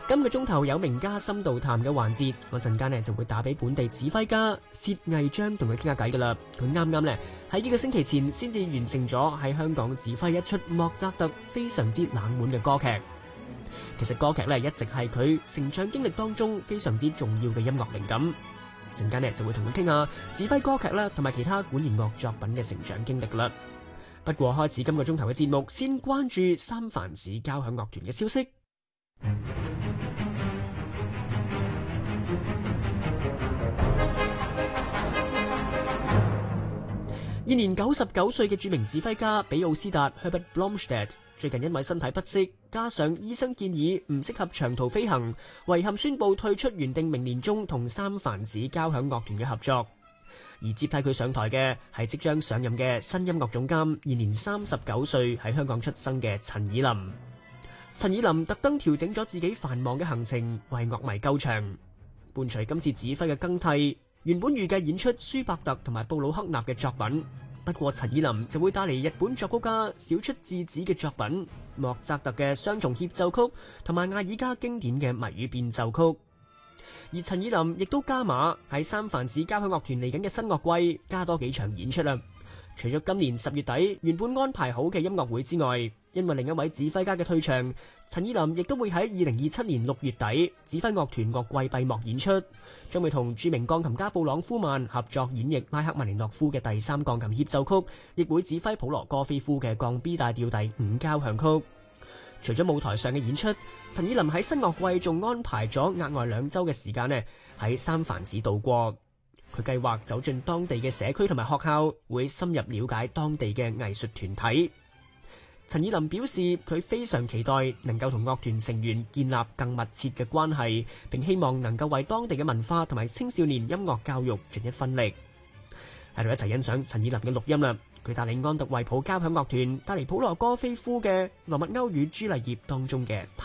今個鐘頭有名家深度談嘅環節，我陣間呢就會打俾本地指揮家薛毅章同佢傾下偈噶啦。佢啱啱呢喺幾個星期前先至完成咗喺香港指揮一出莫扎特非常之冷門嘅歌劇。其實歌劇呢一直係佢成長經歷當中非常之重要嘅音樂靈感。陣間呢就會同佢傾下指揮歌劇啦同埋其他管弦樂作品嘅成長經歷噶啦。不過開始今個鐘頭嘅節目，先關注三藩市交響樂團嘅消息。現年99歲嘅著名指揮家比奧斯達 Herbert Blomstedt 最近因為身體不適，加上醫生建議唔適合長途飛行，遺憾宣布退出原定明年中同三藩市交響樂團嘅合作。而接替佢上台嘅係即將上任嘅新音樂總監，現年39歲喺香港出生嘅陳以琳。陳以琳特登調整咗自己繁忙嘅行程，為樂迷救場。伴隨今次指揮嘅更替，原本預計演出舒伯特同埋布魯克納嘅作品，不過陳以琳就會帶嚟日本作曲家小出智子嘅作品莫扎特嘅雙重協奏曲同埋艾爾加經典嘅謎語變奏曲。而陳以琳亦都加碼喺三藩市交響樂團嚟緊嘅新樂季加多幾場演出啦。除咗今年10月底原本安排好嘅音樂會之外，因為另一位指揮家嘅退場，陳以琳亦都會喺2027年6月底指揮樂團樂季閉幕演出，將會同著名鋼琴家布朗夫曼合作演繹拉赫曼尼諾夫嘅第3鋼琴協奏曲，亦會指揮普羅戈菲夫嘅降 B 大調第5交響曲。除咗舞台上嘅演出，陳以琳喺新樂季仲安排咗額外2週嘅時間呢喺三藩市度過。佢計劃走進當地嘅社區同埋學校，會深入了解當地嘅藝術團體。陳以琳表示，佢非常期待能夠同樂團成員建立更密切嘅關係，並希望能夠為當地嘅文化同埋青少年音樂教育盡一分力。喺度一齊欣賞陳以琳嘅錄音啦！佢帶領安特衛普交響樂團帶嚟普羅戈菲夫嘅羅密歐與朱麗葉當中嘅